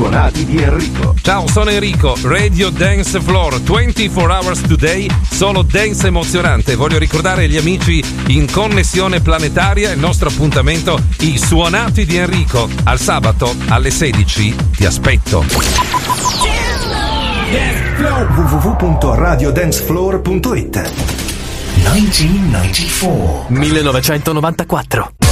suonati di Enrico. Ciao, sono Enrico, Radio Dance Floor, 24 hours today, solo dance emozionante. Voglio ricordare agli amici in connessione planetaria il nostro appuntamento, i suonati di Enrico. Al sabato alle 16 ti aspetto. www.radiodancefloor.it 1994